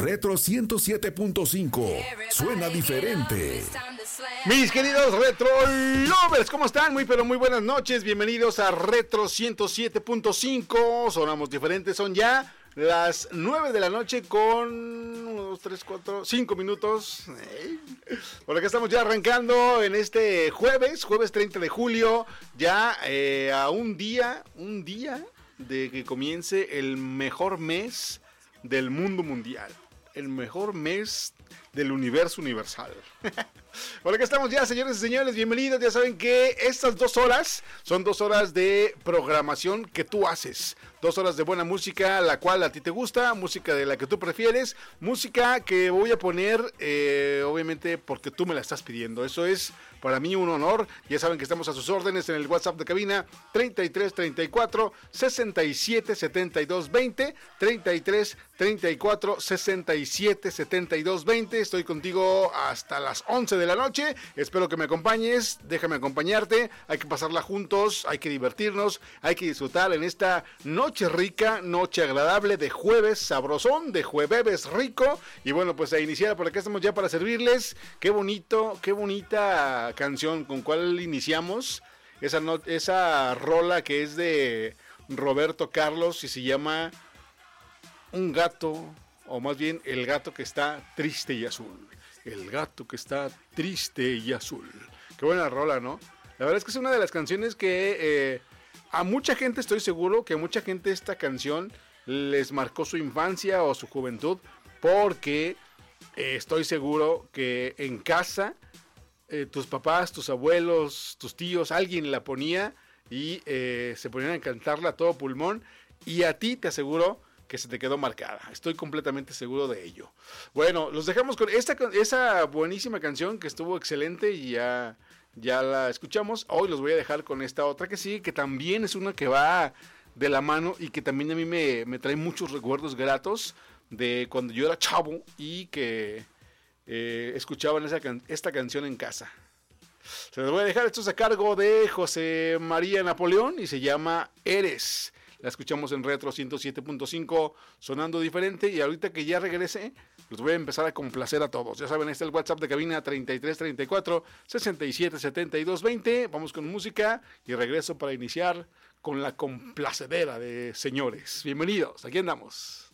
Retro 107.5. Suena diferente. Mis queridos Retro Lovers, ¿cómo están? Muy pero muy buenas noches. Bienvenidos a Retro 107.5. Sonamos diferentes. Son ya las 9 de la noche con 1, 2, 3, 4, 5 minutos. Por acá estamos ya arrancando en este jueves 30 de julio. Ya a un día de que comience el mejor mes del mundo mundial. El mejor mes del universo universal. Por acá estamos ya, señores y señores, bienvenidos. Ya saben que estas 2 horas son 2 horas de programación que tú haces. 2 horas de buena música, la cual a ti te gusta, música de la que tú prefieres, música que voy a poner, obviamente, porque tú me la estás pidiendo. Eso es para mí un honor. Ya saben que estamos a sus órdenes en el WhatsApp de cabina 33 34 67 72 20, 33 34 67 72 20. Estoy contigo hasta las 11 de la noche. Espero que me acompañes. Déjame acompañarte. Hay que pasarla juntos, hay que divertirnos, hay que disfrutar en esta noche rica, noche agradable de jueves sabrosón, de jueves rico. Y bueno, pues a iniciar, por acá estamos ya para servirles. Qué bonito, qué bonita canción con cual iniciamos. Esa rola que es de Roberto Carlos y se llama Un gato, o más bien El gato que está triste y azul. El gato que está triste y azul. Qué buena rola, ¿no? La verdad es que es una de las canciones que a mucha gente, estoy seguro que a mucha gente esta canción les marcó su infancia o su juventud, porque estoy seguro que en casa tus papás, tus abuelos, tus tíos, alguien la ponía y se ponían a cantarla a todo pulmón, y a ti te aseguro que se te quedó marcada. Estoy completamente seguro de ello. Bueno, los dejamos con esa buenísima canción que estuvo excelente y ya la escuchamos. Hoy los voy a dejar con esta otra que sigue, que también es una que va de la mano y que también a mí me trae muchos recuerdos gratos de cuando yo era chavo y que escuchaban esta canción en casa. Se los voy a dejar. Esto es a cargo de José María Napoleón y se llama Eres. La escuchamos en Retro 107.5, sonando diferente. Y ahorita que ya regrese, los voy a empezar a complacer a todos. Ya saben, ahí está el WhatsApp de cabina 33 34 67 72 20. Vamos con música y regreso para iniciar con la complacedera de señores. Bienvenidos, aquí andamos.